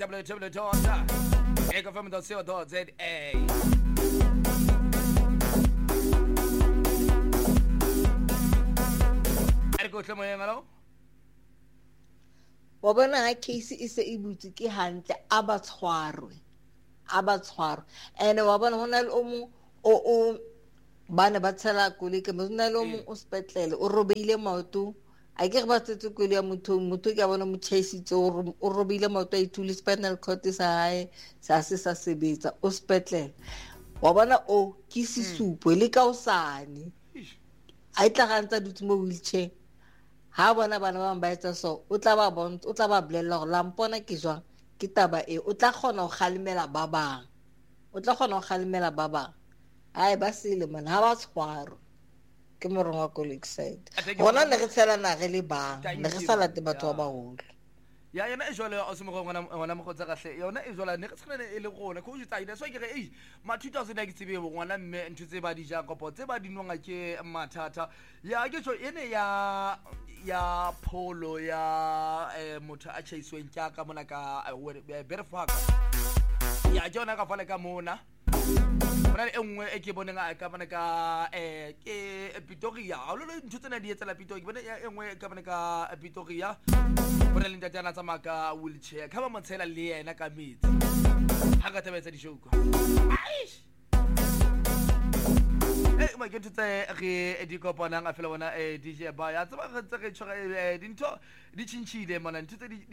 www.ecofm.co.za go moyeng alo wa bona ha case e se e butse ke hantle a ba tshwarwe ene wa bona hona le o bana ba tshela kole ke mona le o hospital o robeile maoto a ke re ba tsetse kole ya motho ke a bona mo chaseitse o robeile maoto a ithule spinal cord sa hae sa se sa sebetsa hospital wa bona o ke sesupo le ka osane a itla gantsa dutse mo wheelchair ha bona bana ba ba etsa so o tla ba bolella gore lampona ke jwang ke taba e o tla kgona go khalimela ba bang ai ba sele man ha ba tshwaro ke morong wa colleague side bona le re tshela na re le bang le re sala te batho ba baholo ya yena e jwale o se mo ngwana mo gotsa gahle yona e jwala ne re tshwana e le gona go jutsa ina so ke re ma 2000 a ke tsebe ngwana mme ntse tse ba di ja kopo tse ba di nwanga ke mathata ya ke tso ene ya polo ya motho a chaisweng tja ka mona ka berfaka ya jona ka fale ka mona bona e nngwe e ke boneng a ka bona ka ke Pretoria a lo ntse tsena di etsa la Pretoria ke bona e nngwe ka bona ka Pretoria bona le ntatana tsa maka wheelchair ka ba motshela le yena ka metsi ha ka tabetsa di show ma ke tse re di kopana nga fela bona DJ ba ya tsaba re tse re tshwara dintho di tshintshile mana ntse di